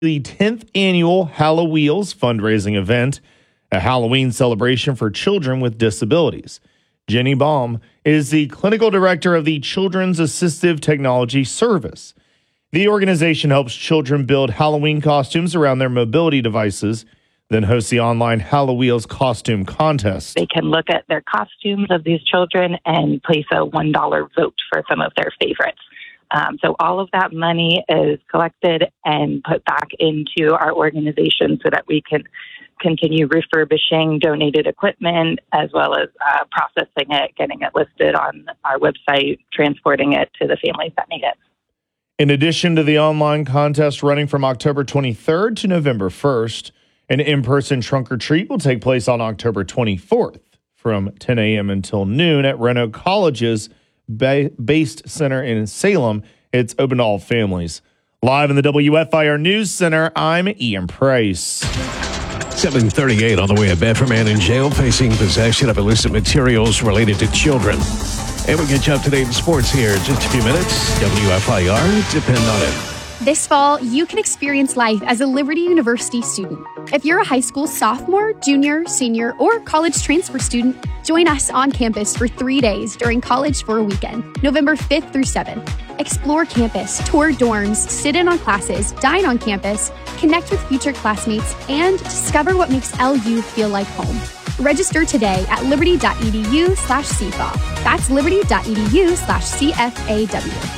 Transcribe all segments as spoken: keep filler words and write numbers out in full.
the tenth annual Hallowheels fundraising event, a Halloween celebration for children with disabilities. Jenny Baum is the clinical director of the Children's Assistive Technology Service. The organization helps children build Halloween costumes around their mobility devices, then hosts the online Hallowheels costume contest. They can look at their costumes of these children and place a one dollar vote for some of their favorites. Um, so all of that money is collected and put back into our organization so that we can continue refurbishing donated equipment as well as uh, processing it, getting it listed on our website, transporting it to the families that need it. In addition to the online contest running from October twenty-third to November first, an in-person trunk or treat will take place on October twenty-fourth from ten a.m. until noon at Roanoke College's ba- based center in Salem. It's open to all families. Live in the W F I R News Center, I'm Ian Price. seven thirty-eight on the way. A Bedford man in jail facing possession of illicit materials related to children. And we'll get you up to date in sports here in just a few minutes. W F I R, depend on it. This fall, you can experience life as a Liberty University student. If you're a high school sophomore, junior, senior, or college transfer student, join us on campus for three days during College for a Weekend, November fifth through seventh. Explore campus, tour dorms, sit in on classes, dine on campus, connect with future classmates, and discover what makes L U feel like home. Register today at liberty.edu slash CFAW. That's liberty.edu slash CFAW.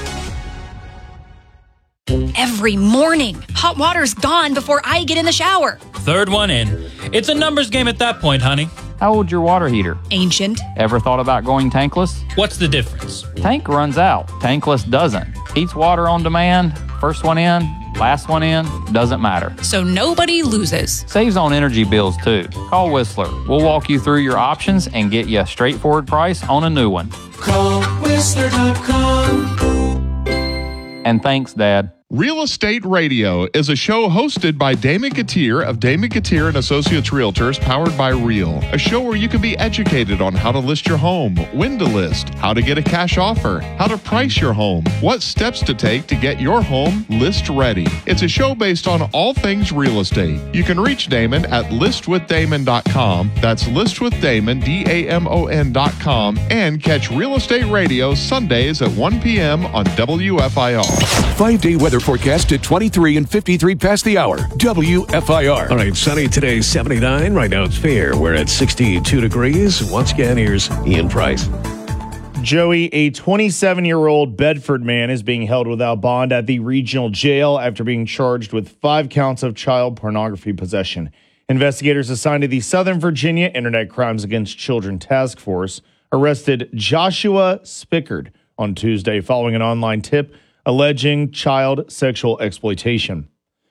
Every morning, hot water's gone before I get in the shower. Third one in. It's a numbers game at that point, honey. How old's your water heater? Ancient. Ever thought about going tankless? What's the difference? Tank runs out. Tankless doesn't. Heats water on demand. First one in, last one in, doesn't matter. So nobody loses. Saves on energy bills, too. Call Whistler. We'll walk you through your options and get you a straightforward price on a new one. Call Whistler dot com. And thanks, Dad. Real Estate Radio is a show hosted by Damon Gautier of Damon Gautier and Associates Realtors, powered by Real. A show where you can be educated on how to list your home, when to list, how to get a cash offer, how to price your home, what steps to take to get your home list ready. It's a show based on all things real estate. You can reach Damon at list with damon dot com. That's list with damon, D A M O N dot com, and catch Real Estate Radio Sundays at one p.m. on W F I R. Five-day weather forecast at twenty-three and fifty-three past the hour. W F I R. All right, sunny today, seventy-nine. Right now it's fair. We're at sixty-two degrees. Once again, here's Ian Price. Joey, a twenty-seven-year-old Bedford man is being held without bond at the regional jail after being charged with five counts of child pornography possession. Investigators assigned to the Southern Virginia Internet Crimes Against Children Task Force arrested Joshua Spickard on Tuesday following an online tip alleging child sexual exploitation.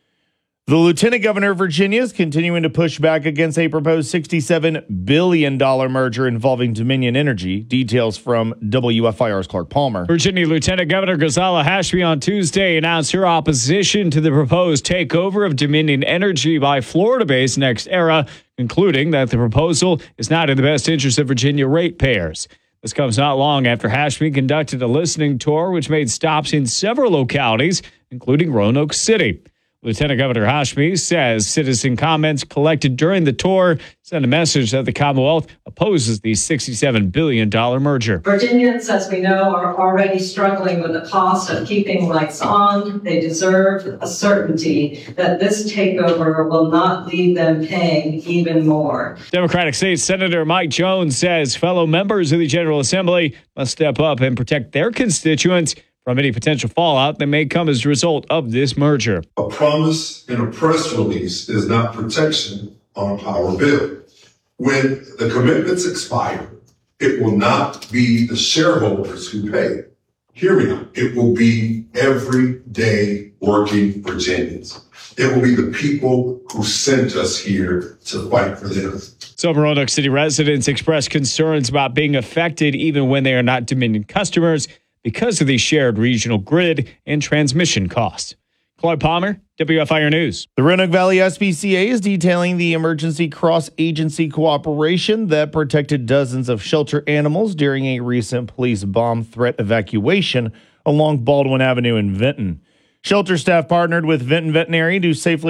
The Lieutenant Governor of Virginia is continuing to push back against a proposed sixty-seven billion dollars merger involving Dominion Energy. Details from W F I R's Clark Palmer. Virginia Lieutenant Governor Ghazala Hashmi on Tuesday announced her opposition to the proposed takeover of Dominion Energy by Florida-based NextEra, concluding that the proposal is not in the best interest of Virginia ratepayers. This comes not long after Hashmi conducted a listening tour, which made stops in several localities, including Roanoke City. Lieutenant Governor Hashmi says citizen comments collected during the tour send a message that the Commonwealth opposes the sixty-seven billion dollars merger. Virginians, as we know, are already struggling with the cost of keeping lights on. They deserve a certainty that this takeover will not leave them paying even more. Democratic State Senator Mike Jones says fellow members of the General Assembly must step up and protect their constituents from any potential fallout that may come as a result of this merger. A promise in a press release is not protection on a power bill. When the commitments expire, it will not be the shareholders who pay. Hear me now. It will be everyday working Virginians. It will be the people who sent us here to fight for them. Some Roanoke City residents expressed concerns about being affected even when they are not Dominion customers, because of the shared regional grid and transmission costs. Clark Palmer, W F I R News. The Roanoke Valley S P C A is detailing the emergency cross-agency cooperation that protected dozens of shelter animals during a recent police bomb threat evacuation along Baldwin Avenue in Vinton. Shelter staff partnered with Vinton Veterinary to safely